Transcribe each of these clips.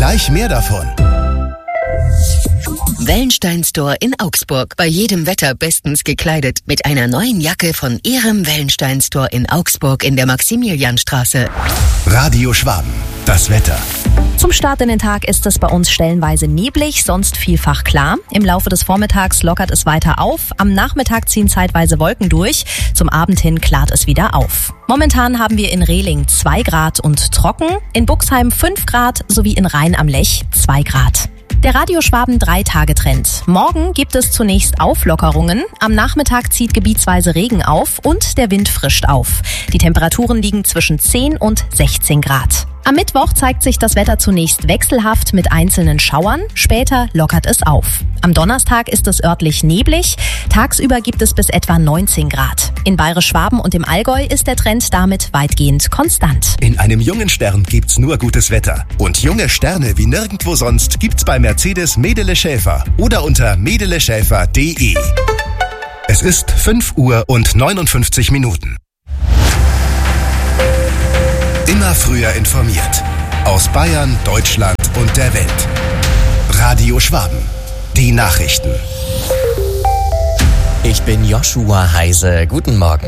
Gleich mehr davon. Wellenstein Store in Augsburg. Bei jedem Wetter bestens gekleidet. Mit einer neuen Jacke von Ihrem Wellenstein Store in Augsburg in der Maximilianstraße. Radio Schwaben. Das Wetter. Zum Start in den Tag ist es bei uns stellenweise neblig, sonst vielfach klar. Im Laufe des Vormittags lockert es weiter auf. Am Nachmittag ziehen zeitweise Wolken durch. Zum Abend hin klart es wieder auf. Momentan haben wir in Rehling 2 Grad und trocken, in Buxheim 5 Grad sowie in Rhein am Lech 2 Grad. Der Radio Schwaben 3-Tage-Trend. Morgen gibt es zunächst Auflockerungen. Am Nachmittag zieht gebietsweise Regen auf und der Wind frischt auf. Die Temperaturen liegen zwischen 10 und 16 Grad. Am Mittwoch zeigt sich das Wetter zunächst wechselhaft mit einzelnen Schauern. Später lockert es auf. Am Donnerstag ist es örtlich neblig. Tagsüber gibt es bis etwa 19 Grad. In Bayerisch-Schwaben und im Allgäu ist der Trend damit weitgehend konstant. In einem jungen Stern gibt's nur gutes Wetter. Und junge Sterne wie nirgendwo sonst gibt's bei Mercedes Medele Schäfer oder unter medeleschäfer.de. Es ist 5 Uhr und 59 Minuten. Immer früher informiert. Aus Bayern, Deutschland und der Welt. Radio Schwaben. Die Nachrichten. Ich bin Joshua Heise. Guten Morgen.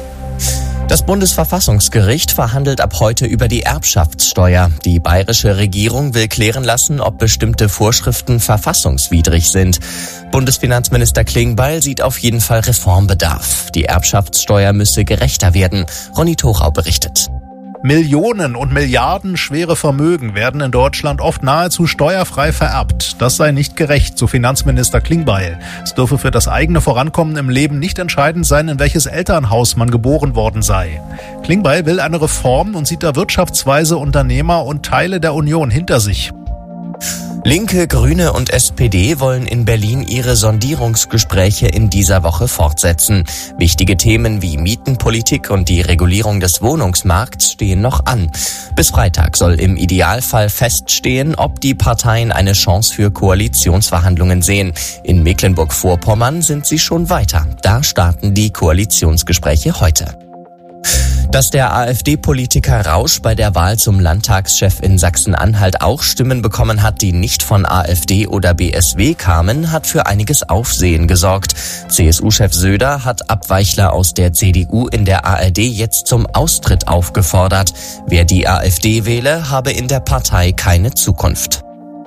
Das Bundesverfassungsgericht verhandelt ab heute über die Erbschaftssteuer. Die bayerische Regierung will klären lassen, ob bestimmte Vorschriften verfassungswidrig sind. Bundesfinanzminister Klingbeil sieht auf jeden Fall Reformbedarf. Die Erbschaftssteuer müsse gerechter werden. Ronny Tochau berichtet. Millionen und Milliarden schwere Vermögen werden in Deutschland oft nahezu steuerfrei vererbt. Das sei nicht gerecht, so Finanzminister Klingbeil. Es dürfe für das eigene Vorankommen im Leben nicht entscheidend sein, in welches Elternhaus man geboren worden sei. Klingbeil will eine Reform und sieht da Wirtschaftsweise, Unternehmer und Teile der Union hinter sich. Linke, Grüne und SPD wollen in Berlin ihre Sondierungsgespräche in dieser Woche fortsetzen. Wichtige Themen wie Mietenpolitik und die Regulierung des Wohnungsmarkts stehen noch an. Bis Freitag soll im Idealfall feststehen, ob die Parteien eine Chance für Koalitionsverhandlungen sehen. In Mecklenburg-Vorpommern sind sie schon weiter. Da starten die Koalitionsgespräche heute. Dass der AfD-Politiker Rausch bei der Wahl zum Landtagschef in Sachsen-Anhalt auch Stimmen bekommen hat, die nicht von AfD oder BSW kamen, hat für einiges Aufsehen gesorgt. CSU-Chef Söder hat Abweichler aus der CDU in der ARD jetzt zum Austritt aufgefordert. Wer die AfD wähle, habe in der Partei keine Zukunft.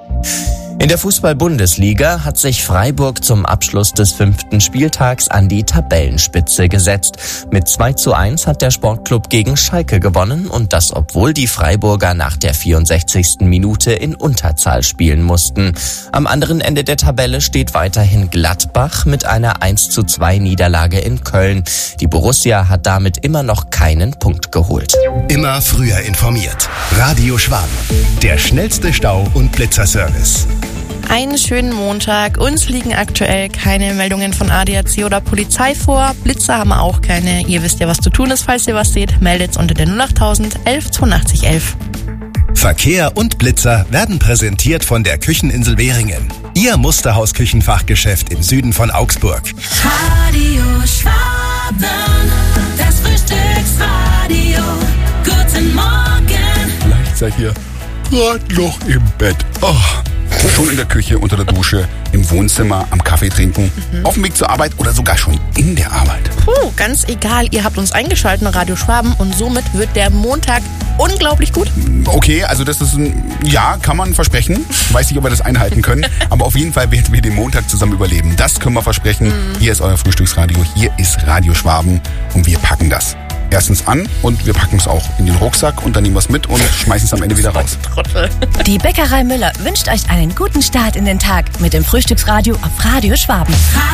In der Fußball-Bundesliga hat sich Freiburg zum Abschluss des 5. Spieltags an die Tabellenspitze gesetzt. Mit 2:1 hat der Sportclub gegen Schalke gewonnen und das, obwohl die Freiburger nach der 64. Minute in Unterzahl spielen mussten. Am anderen Ende der Tabelle steht weiterhin Gladbach mit einer 1:2 Niederlage in Köln. Die Borussia hat damit immer noch keinen Punkt geholt. Immer früher informiert. Radio Schwaben. Der schnellste Stau- und Blitzerservice. Einen schönen Montag. Uns liegen aktuell keine Meldungen von ADAC oder Polizei vor. Blitzer haben wir auch keine. Ihr wisst ja, was zu tun ist, falls ihr was seht. Meldet's unter der 08000 11 82 11. Verkehr und Blitzer werden präsentiert von der Kücheninsel Währingen. Ihr Musterhaus-Küchenfachgeschäft im Süden von Augsburg. Radio Schwaben, das Frühstücksradio. Guten Morgen. Vielleicht seid ihr gerade noch im Bett. Oh. Schon in der Küche, unter der Dusche, im Wohnzimmer, am Kaffee trinken, auf dem Weg zur Arbeit oder sogar schon in der Arbeit. Ganz egal, ihr habt uns eingeschaltet, Radio Schwaben, und somit wird der Montag unglaublich gut. Okay, also das ist ja, kann man versprechen. Weiß nicht, ob wir das einhalten können, aber auf jeden Fall werden wir den Montag zusammen überleben. Das können wir versprechen. Hier ist euer Frühstücksradio, hier ist Radio Schwaben und wir packen das erstens an und wir packen es auch in den Rucksack und dann nehmen wir es mit und schmeißen es am Ende wieder raus. Die Bäckerei Müller wünscht euch einen guten Start in den Tag mit dem Frühstücksradio auf Radio Schwaben.